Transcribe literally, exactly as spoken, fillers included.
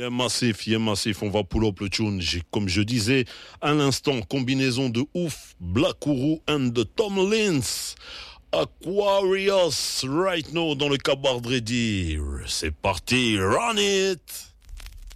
Yeah, massif, yeah, massif, on va pull up le tune. J'ai, comme je disais, à l'instant, combinaison de ouf, Black Uhuru and the Tomlins. Aquarius, right now, dans le Cabard Ready. C'est parti, run it!